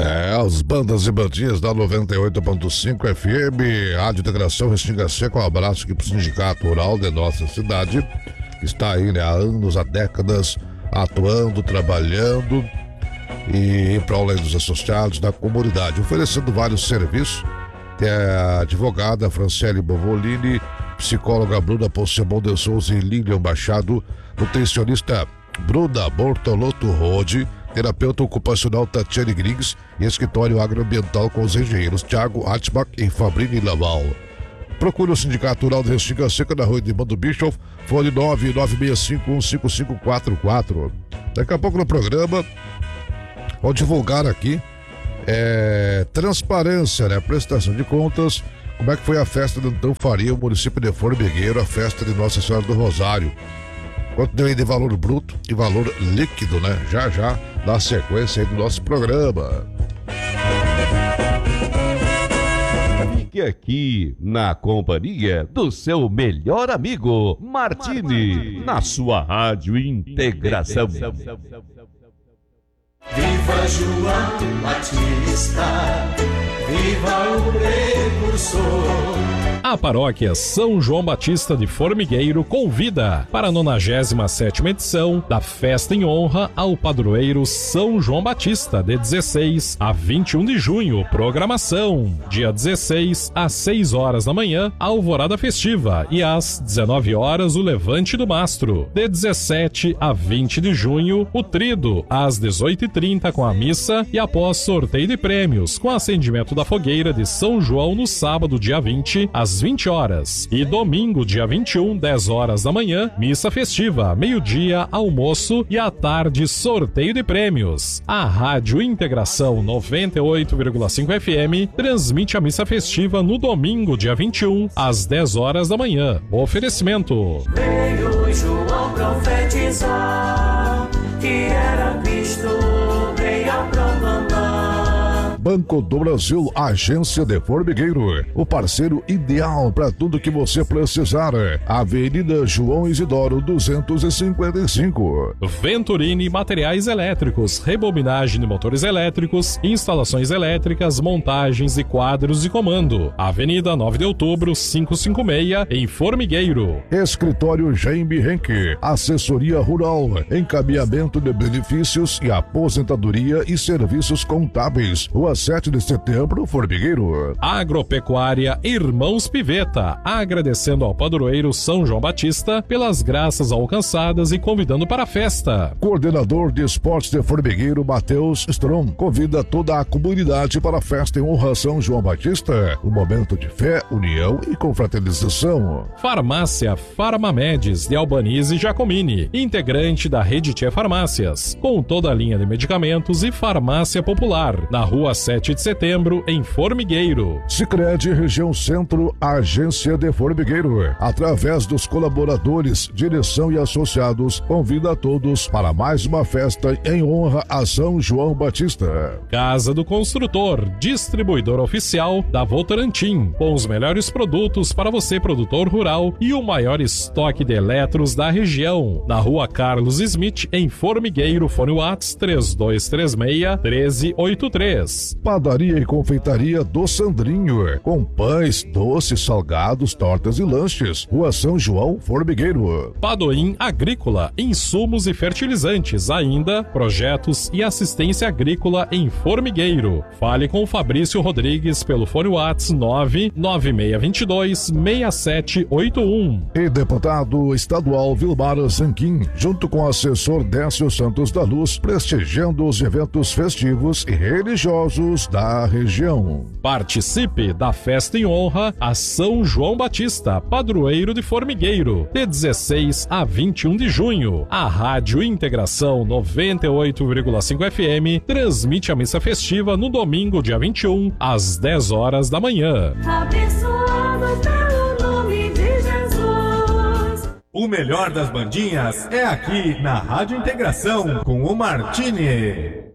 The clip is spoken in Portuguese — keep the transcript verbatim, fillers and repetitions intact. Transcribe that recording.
É, as bandas e bandinhas da noventa e oito ponto cinco F M, Rádio Integração Restinga Seca. Um abraço aqui pro Sindicato Rural de nossa cidade, que está aí, né, há anos, há décadas, atuando, trabalhando e para além dos associados da comunidade, oferecendo vários serviços. Tem a advogada Franciele Bovolini, psicóloga Bruna Poncebon de Souza e Lilian Machado, nutricionista Bruna Bortolotto Rode, terapeuta ocupacional Tatiane Griggs e escritório agroambiental com os engenheiros Thiago Atbach e Fabrini Laval. Procure o Sindicato Rural de Restinga Seca na rua Edmundo Bischoff, fone nove nove seis cinco um cinco cinco quatro quatro. Daqui a pouco no programa vou divulgar aqui é, transparência, né? Prestação de contas, como é que foi a festa de Antão Faria, o município de Formigueiro, a festa de Nossa Senhora do Rosário. Quanto deu aí de valor bruto e valor líquido, né? Já já, na sequência aí do nosso programa. Fique aqui na companhia do seu melhor amigo, Martini, na sua Rádio Integração. Viva João Batista, viva o precursor. A paróquia São João Batista de Formigueiro convida para a nonagésima sétima edição da festa em honra ao padroeiro São João Batista, de dezesseis a vinte e um de junho. Programação: dia dezesseis, às seis horas da manhã, a alvorada festiva, e às dezenove horas, o levante do mastro. De dezessete a vinte de junho, o trido, às dezoito e trinta, com a missa, e após sorteio de prêmios, com acendimento da fogueira de São João no sábado, dia vinte, às vinte horas. E domingo, dia vinte e um, dez horas da manhã, missa festiva, meio-dia, almoço, e à tarde, sorteio de prêmios. A Rádio Integração noventa e oito vírgula cinco F M transmite a missa festiva no domingo, dia vinte e um, às dez horas da manhã. Oferecimento: Veio João profetizar que era Cristo, veio a proclamar. Banco do Brasil, agência de Formigueiro, o parceiro ideal para tudo que você precisar. Avenida João Isidoro duzentos e cinquenta e cinco. Venturini Materiais Elétricos, rebobinagem de motores elétricos, instalações elétricas, montagens e quadros de comando. Avenida nove de outubro, quinhentos e cinquenta e seis, em Formigueiro. Escritório Jaime Henke, assessoria rural, encaminhamento de benefícios e aposentadoria e serviços contábeis. Rua sete de setembro, Formigueiro. Agropecuária Irmãos Piveta, agradecendo ao padroeiro São João Batista pelas graças alcançadas e convidando para a festa. Coordenador de esportes de Formigueiro, Matheus Strom, convida toda a comunidade para a festa em honra a São João Batista, um momento de fé, união e confraternização. Farmácia Farmamedes de Albanize e Giacomini, integrante da Rede Tia Farmácias, com toda a linha de medicamentos, e farmácia popular, na rua sete de setembro, em Formigueiro. Sicredi Região Centro, agência de Formigueiro, através dos colaboradores, direção e associados, convida a todos para mais uma festa em honra a São João Batista. Casa do Construtor, distribuidor oficial da Votorantim, com os melhores produtos para você, produtor rural, e o maior estoque de eletros da região, na rua Carlos Smith, em Formigueiro. Fone Whats três dois três seis, um três oito três. Padaria e confeitaria do Sandrinho, com pães, doces, salgados, tortas e lanches. Rua São João, Formigueiro. Padoim Agrícola, insumos e fertilizantes, ainda projetos e assistência agrícola em Formigueiro. Fale com o Fabrício Rodrigues pelo fone WhatsApp nove nove seis dois dois, seis sete oito um. E deputado estadual Vilmar Zanquim, junto com o assessor Décio Santos da Luz, prestigiando os eventos festivos e religiosos da região. Participe da festa em honra a São João Batista, padroeiro de Formigueiro, de dezesseis a vinte e um de junho. A Rádio Integração noventa e oito vírgula cinco F M transmite a missa festiva no domingo, dia vinte e um, às dez horas da manhã. Abençoado pelo nome de Jesus. O melhor das bandinhas é aqui na Rádio Integração com o Martini.